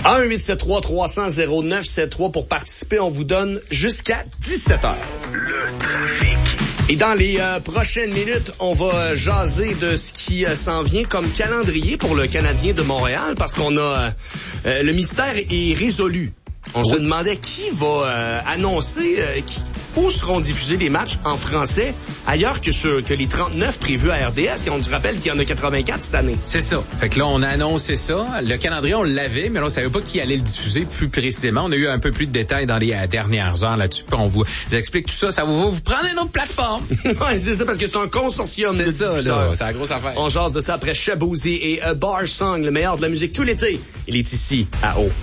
1-873-300-0973 pour participer. On vous donne jusqu'à 17h. Le trafic. Et dans les prochaines minutes, on va jaser de ce qui s'en vient comme calendrier pour le Canadien de Montréal parce qu'on a... le mystère est résolu. On se demandait qui va annoncer où seront diffusés les matchs en français ailleurs que les 39 prévus à RDS. Et on nous rappelle qu'il y en a 84 cette année. C'est ça. Fait que là, on a annoncé ça. Le calendrier, on l'avait, mais là, on savait pas qui allait le diffuser plus précisément. On a eu un peu plus de détails dans les dernières heures là-dessus. Puis on vous explique tout ça. Ça va vous prendre une autre plateforme. Ouais, c'est ça, parce que c'est un consortium. C'est ça, là. C'est la grosse affaire. On jase de ça après Shaboozey et Bar Song, le meilleur de la musique tout l'été. Il est ici, à O.